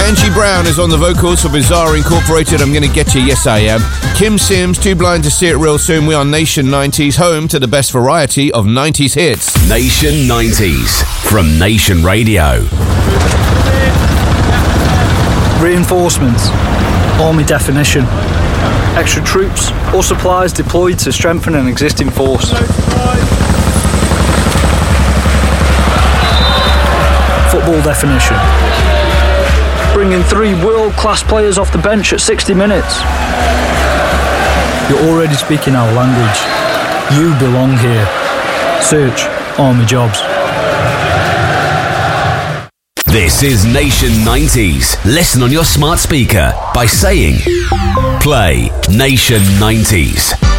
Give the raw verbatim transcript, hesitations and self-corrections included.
Angie Brown is on the vocals for Bizarre Incorporated. I'm Gonna Get You, Yes I Am. Kim Sims, Too Blind to See It Real Soon. We are Nation nineties, home to the best variety of nineties hits. Nation nineties from Nation Radio. Reinforcements. Army definition. Extra troops or supplies deployed to strengthen an existing force. Football definition. Bringing three world-class players off the bench at sixty minutes. You're already speaking our language. You belong here. Search Army Jobs. This is Nation nineties. Listen on your smart speaker by saying, play Nation nineties.